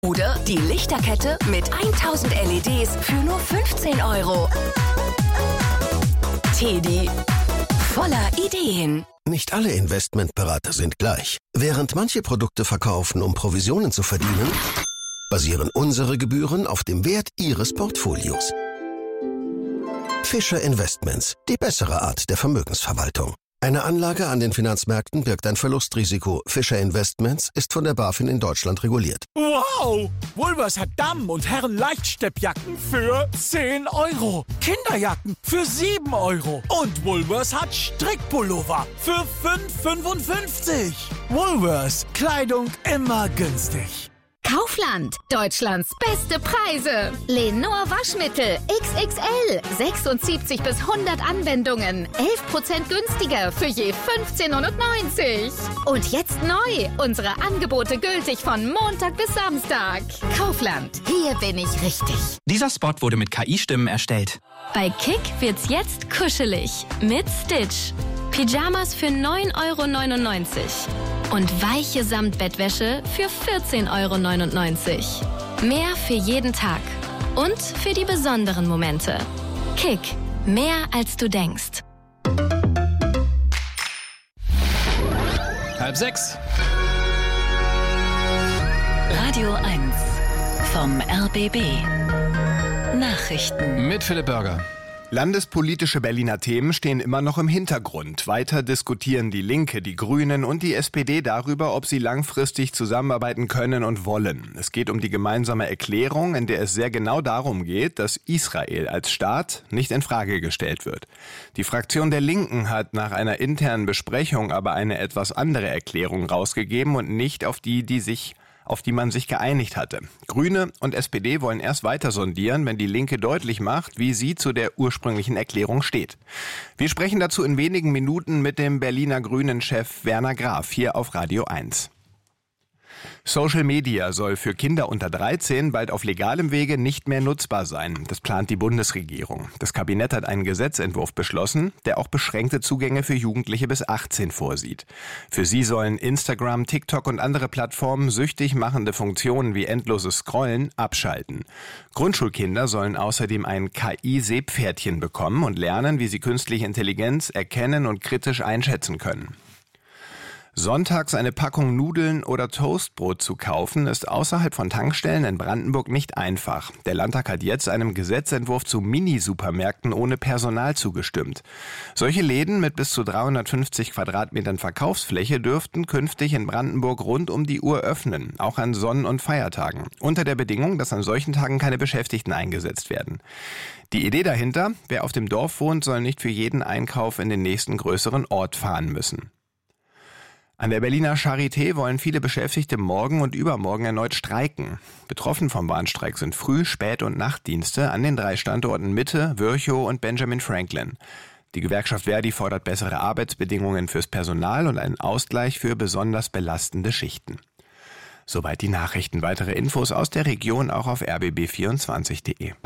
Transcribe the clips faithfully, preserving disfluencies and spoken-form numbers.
Oder die Lichterkette mit tausend L E Ds für nur fünfzehn Euro. Teddy, voller Ideen. Nicht alle Investmentberater sind gleich. Während manche Produkte verkaufen, um Provisionen zu verdienen, basieren unsere Gebühren auf dem Wert Ihres Portfolios. Fischer Investments, die bessere Art der Vermögensverwaltung. Eine Anlage an den Finanzmärkten birgt ein Verlustrisiko. Fischer Investments ist von der BaFin in Deutschland reguliert. Wow! Woolworths hat Damen- und Herren-Leichtsteppjacken für zehn Euro. Kinderjacken für sieben Euro. Und Woolworths hat Strickpullover für fünf Euro fünfundfünfzig. Woolworths, Kleidung immer günstig. Kaufland, Deutschlands beste Preise. Lenor Waschmittel X X L, sechsundsiebzig bis hundert Anwendungen, elf Prozent günstiger für je fünfzehn neunundneunzig. Und jetzt neu, unsere Angebote gültig von Montag bis Samstag. Kaufland, hier bin ich richtig. Dieser Spot wurde mit K I-Stimmen erstellt. Bei Kick wird's jetzt kuschelig mit Stitch. Pyjamas für neun Euro neunundneunzig. Und weiche Samtbettwäsche für vierzehn Euro neunundneunzig. Mehr für jeden Tag. Und für die besonderen Momente. Kick. Mehr als du denkst. Halb sechs. Radio eins vom R B B. Nachrichten. Mit Philipp Börger. Landespolitische Berliner Themen stehen immer noch im Hintergrund. Weiter diskutieren die Linke, die Grünen und die S P D darüber, ob sie langfristig zusammenarbeiten können und wollen. Es geht um die gemeinsame Erklärung, in der es sehr genau darum geht, dass Israel als Staat nicht in Frage gestellt wird. Die Fraktion der Linken hat nach einer internen Besprechung aber eine etwas andere Erklärung rausgegeben und nicht auf die, die sich auf die man sich geeinigt hatte. Grüne und S P D wollen erst weiter sondieren, wenn die Linke deutlich macht, wie sie zu der ursprünglichen Erklärung steht. Wir sprechen dazu in wenigen Minuten mit dem Berliner Grünen-Chef Werner Graf hier auf Radio eins. Social Media soll für Kinder unter dreizehn bald auf legalem Wege nicht mehr nutzbar sein. Das plant die Bundesregierung. Das Kabinett hat einen Gesetzentwurf beschlossen, der auch beschränkte Zugänge für Jugendliche bis achtzehn vorsieht. Für sie sollen Instagram, TikTok und andere Plattformen süchtig machende Funktionen wie endloses Scrollen abschalten. Grundschulkinder sollen außerdem ein K I-Seepferdchen bekommen und lernen, wie sie künstliche Intelligenz erkennen und kritisch einschätzen können. Sonntags eine Packung Nudeln oder Toastbrot zu kaufen, ist außerhalb von Tankstellen in Brandenburg nicht einfach. Der Landtag hat jetzt einem Gesetzentwurf zu Mini-Supermärkten ohne Personal zugestimmt. Solche Läden mit bis zu dreihundertfünfzig Quadratmetern Verkaufsfläche dürften künftig in Brandenburg rund um die Uhr öffnen, auch an Sonn- und Feiertagen. Unter der Bedingung, dass an solchen Tagen keine Beschäftigten eingesetzt werden. Die Idee dahinter, wer auf dem Dorf wohnt, soll nicht für jeden Einkauf in den nächsten größeren Ort fahren müssen. An der Berliner Charité wollen viele Beschäftigte morgen und übermorgen erneut streiken. Betroffen vom Warnstreik sind Früh-, Spät- und Nachtdienste an den drei Standorten Mitte, Virchow und Benjamin Franklin. Die Gewerkschaft Verdi fordert bessere Arbeitsbedingungen fürs Personal und einen Ausgleich für besonders belastende Schichten. Soweit die Nachrichten. Weitere Infos aus der Region auch auf r b b vierundzwanzig punkt de.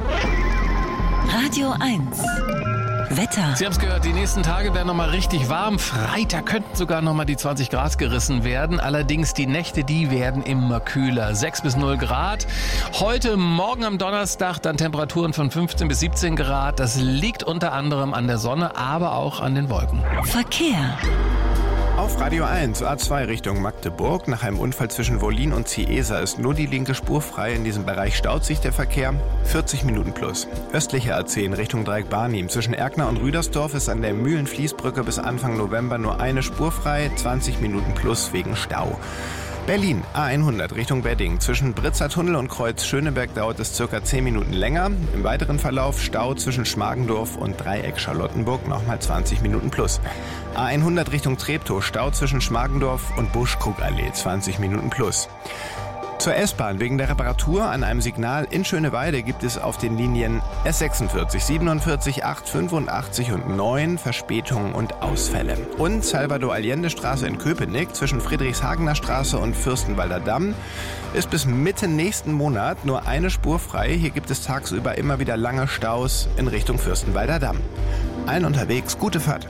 Radio eins. Wetter. Sie haben es gehört, die nächsten Tage werden nochmal richtig warm. Freitag könnten sogar nochmal die zwanzig Grad gerissen werden. Allerdings die Nächte, die werden immer kühler. sechs bis null Grad. Heute, morgen am Donnerstag dann Temperaturen von fünfzehn bis siebzehn Grad. Das liegt unter anderem an der Sonne, aber auch an den Wolken. Verkehr. Auf Radio eins, A zwei Richtung Magdeburg. Nach einem Unfall zwischen Wollin und Ciesa ist nur die linke Spur frei. In diesem Bereich staut sich der Verkehr. vierzig Minuten plus. Östliche A zehn Richtung Dreieck Barnim. Zwischen Erkner und Rüdersdorf ist an der Mühlenfließbrücke bis Anfang November nur eine Spur frei. zwanzig Minuten plus wegen Stau. Berlin, A hundert Richtung Wedding. Zwischen Britzer Tunnel und Kreuz Schöneberg dauert es circa zehn Minuten länger. Im weiteren Verlauf Stau zwischen Schmargendorf und Dreieck Charlottenburg nochmal zwanzig Minuten plus. A hundert Richtung Treptow, Stau zwischen Schmargendorf und Buschkrugallee, zwanzig Minuten plus. Zur S-Bahn. Wegen der Reparatur an einem Signal in Schöneweide gibt es auf den Linien S sechsundvierzig, siebenundvierzig, acht, fünfundachtzig und neun Verspätungen und Ausfälle. Und Salvador Allende Straße in Köpenick zwischen Friedrichshagener Straße und Fürstenwalder Damm ist bis Mitte nächsten Monat nur eine Spur frei. Hier gibt es tagsüber immer wieder lange Staus in Richtung Fürstenwalder Damm. Allen unterwegs gute Fahrt.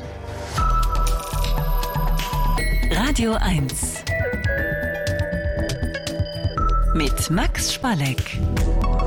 Radio eins. mit Max Spalleck.